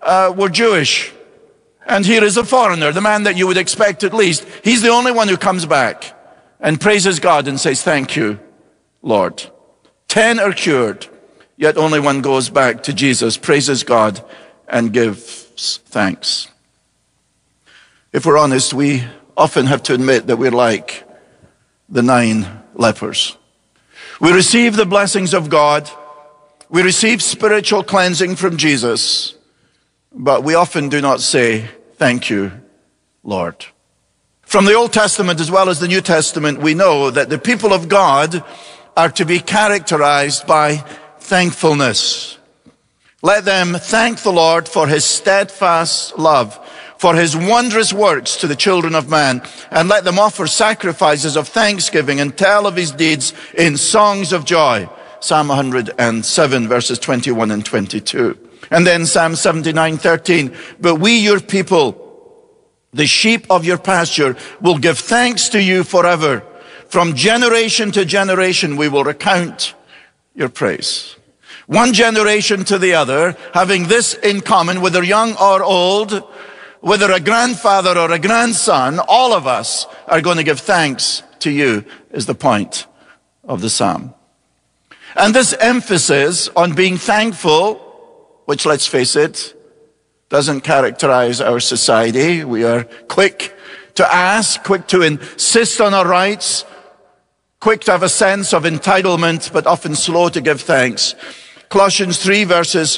were Jewish. And here is a foreigner, the man that you would expect at least. He's the only one who comes back and praises God and says, thank you, Lord. 10 are cured, yet only one goes back to Jesus, praises God, and gives thanks. If we're honest, we often have to admit that we're like the 9 lepers. We receive the blessings of God. We receive spiritual cleansing from Jesus. But we often do not say, thank you, Lord. From the Old Testament as well as the New Testament, we know that the people of God are to be characterized by thankfulness. Let them thank the Lord for his steadfast love, for his wondrous works to the children of man, and let them offer sacrifices of thanksgiving and tell of his deeds in songs of joy. Psalm 107, verses 21 and 22. And then Psalm 79:13. But we, your people, the sheep of your pasture, will give thanks to you forever. From generation to generation, we will recount your praise. One generation to the other, having this in common, whether young or old, whether a grandfather or a grandson, all of us are going to give thanks to you, is the point of the psalm. And this emphasis on being thankful, which, let's face it, doesn't characterize our society. We are quick to ask, quick to insist on our rights, quick to have a sense of entitlement, but often slow to give thanks. Colossians 3, verses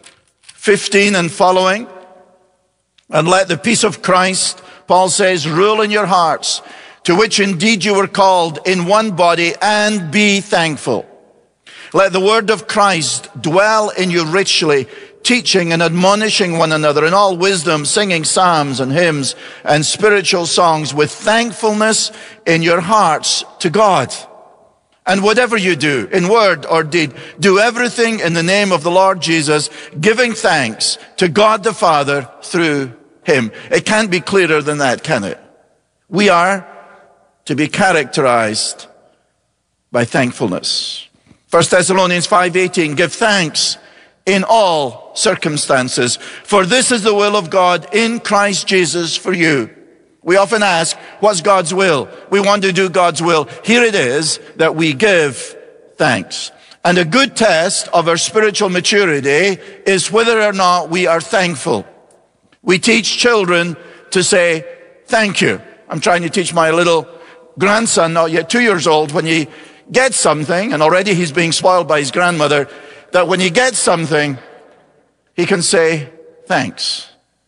15 and following. And let the peace of Christ, Paul says, rule in your hearts, to which indeed you were called in one body, and be thankful. Let the word of Christ dwell in you richly, teaching and admonishing one another in all wisdom, singing psalms and hymns and spiritual songs with thankfulness in your hearts to God. And whatever you do, in word or deed, do everything in the name of the Lord Jesus, giving thanks to God the Father through him. It can't be clearer than that, can it? We are to be characterized by thankfulness. 1 Thessalonians 5:18, give thanks in all circumstances, for this is the will of God in Christ Jesus for you. We often ask, what's God's will? We want to do God's will. Here it is that we give thanks. And a good test of our spiritual maturity is whether or not we are thankful. We teach children to say, thank you. I'm trying to teach my little grandson, not yet 2 years old, when he gets something, and already he's being spoiled by his grandmother, that when he gets something, he can say, thanks.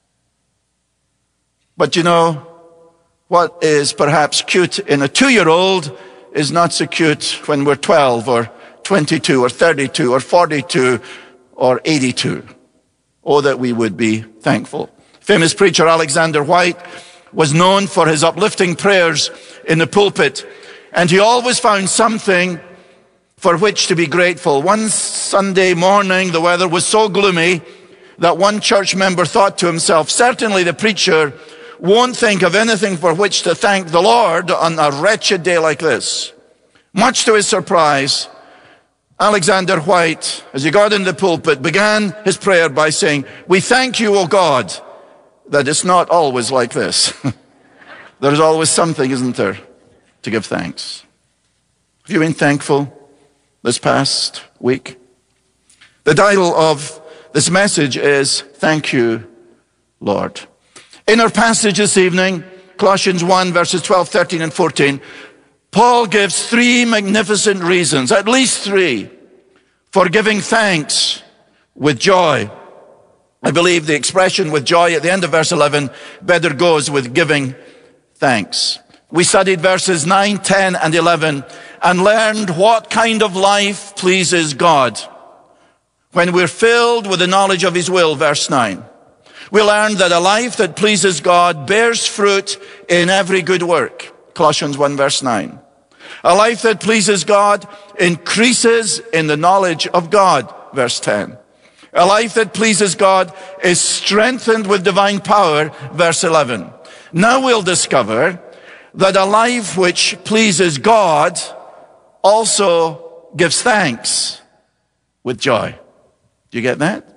But you know, what is perhaps cute in a 2-year-old is not so cute when we're 12 or 22 or 32 or 42 or 82. Oh, that we would be thankful. Famous preacher Alexander White was known for his uplifting prayers in the pulpit, and he always found something for which to be grateful. One Sunday morning, the weather was so gloomy that one church member thought to himself, certainly the preacher won't think of anything for which to thank the Lord on a wretched day like this. Much to his surprise, Alexander White, as he got in the pulpit, began his prayer by saying, we thank you, O God, that it's not always like this. There's always something, isn't there, to give thanks. Have you been thankful this past week? The title of this message is, Thank You, Lord. In our passage this evening, Colossians 1, verses 12, 13, and 14, Paul gives 3 magnificent reasons, at least 3, for giving thanks with joy. I believe the expression with joy at the end of verse 11 better goes with giving thanks. We studied verses 9, 10, and 11 and learned what kind of life pleases God when we're filled with the knowledge of his will, verse 9. We learned that a life that pleases God bears fruit in every good work, Colossians 1, verse 9. A life that pleases God increases in the knowledge of God, verse 10. A life that pleases God is strengthened with divine power, verse 11. Now we'll discover that a life which pleases God also gives thanks with joy. Do you get that?